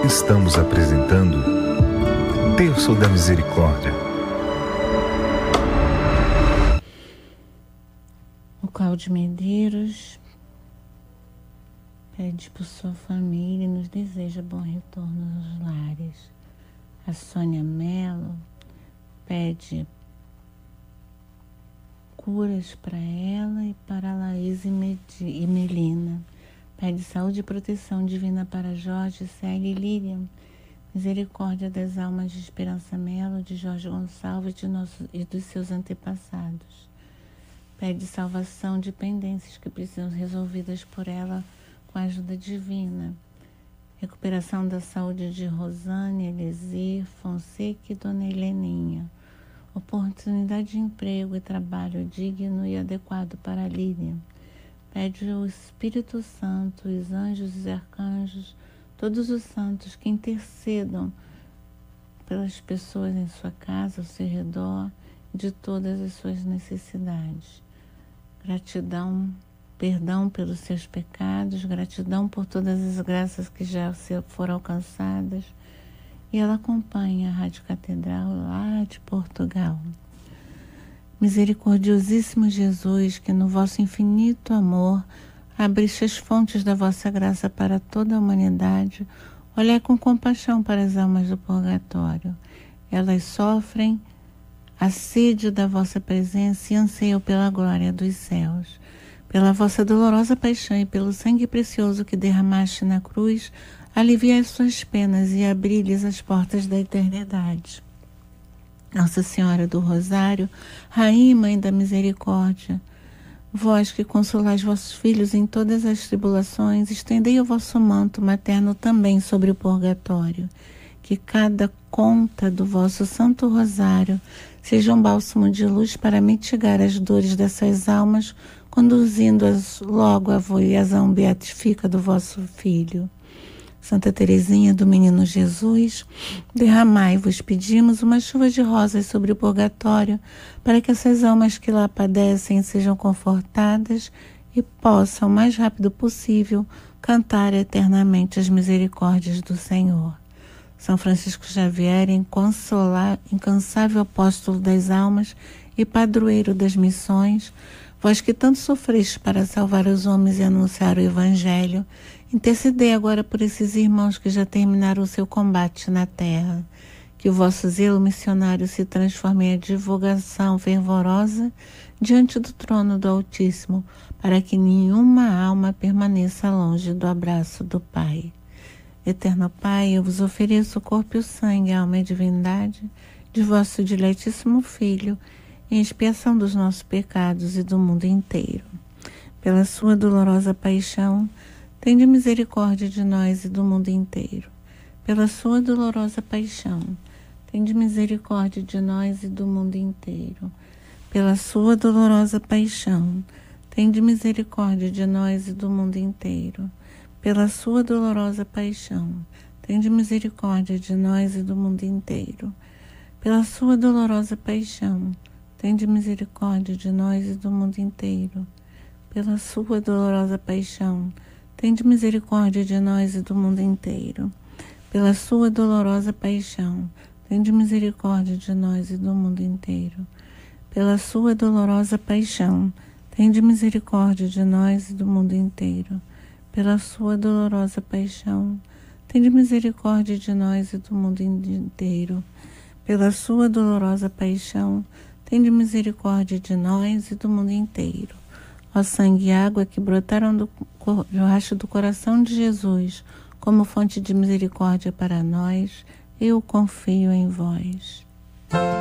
Estamos apresentando Terço da Misericórdia. O Cláudio Medeiros pede por sua família e nos deseja bom retorno aos lares. A Sônia Mello pede curas para ela e para a Laís e Melina. Pede saúde e proteção divina para Jorge, Célia e Lilian. Misericórdia das almas de Esperança Mello, de Jorge Gonçalves e dos seus antepassados. Pede salvação de pendências que precisam ser resolvidas por ela com a ajuda divina. Recuperação da saúde de Rosane, Elesir, Fonseca e Dona Heleninha. Oportunidade de emprego e trabalho digno e adequado para Lilian. Pede o Espírito Santo, os anjos e os arcanjos, todos os santos que intercedam pelas pessoas em sua casa, ao seu redor, de todas as suas necessidades. Gratidão, perdão pelos seus pecados, gratidão por todas as graças que já foram alcançadas. E ela acompanha a Rádio Catedral lá de Portugal. Misericordiosíssimo Jesus, que no vosso infinito amor abriste as fontes da vossa graça para toda a humanidade, olhai com compaixão para as almas do purgatório. Elas sofrem a sede da vossa presença e anseiam pela glória dos céus. Pela vossa dolorosa paixão e pelo sangue precioso que derramaste na cruz, aliviai as suas penas e abri-lhes as portas da eternidade. Nossa Senhora do Rosário, Rainha e Mãe da Misericórdia, vós que consolais vossos filhos em todas as tribulações, estendei o vosso manto materno também sobre o purgatório. Que cada conta do vosso Santo Rosário seja um bálsamo de luz para mitigar as dores dessas almas, conduzindo-as logo à voação beatífica do vosso Filho. Santa Teresinha do Menino Jesus, derramai-vos, pedimos, uma chuva de rosas sobre o purgatório, para que essas almas que lá padecem sejam confortadas e possam, o mais rápido possível, cantar eternamente as misericórdias do Senhor. São Francisco Xavier, incansável apóstolo das almas e padroeiro das missões, vós que tanto sofreste para salvar os homens e anunciar o Evangelho, intercedei agora por esses irmãos que já terminaram o seu combate na terra. Que o vosso zelo missionário se transforme em divulgação fervorosa diante do trono do Altíssimo, para que nenhuma alma permaneça longe do abraço do Pai. Eterno Pai, eu vos ofereço o corpo e o sangue, a alma e a divindade de vosso diletíssimo Filho, em expiação dos nossos pecados e do mundo inteiro. Pela sua dolorosa paixão, tende misericórdia de nós e do mundo inteiro. Pela sua dolorosa paixão, tende misericórdia de nós e do mundo inteiro. Pela sua dolorosa paixão, tende misericórdia de nós e do mundo inteiro. Pela sua dolorosa paixão, tende misericórdia de nós e do mundo inteiro. Pela sua dolorosa paixão, tende misericórdia de nós e do mundo inteiro. Pela sua dolorosa paixão, tende misericórdia de nós e do mundo inteiro. Pela sua dolorosa paixão, tende misericórdia de nós e do mundo inteiro. Pela sua dolorosa paixão, tende misericórdia de nós e do mundo inteiro. Pela sua dolorosa paixão, tende misericórdia de nós e do mundo inteiro. Pela sua dolorosa paixão, tende misericórdia de nós e do mundo inteiro. Ó sangue e água que brotaram do rosto do coração de Jesus, como fonte de misericórdia para nós, eu confio em vós.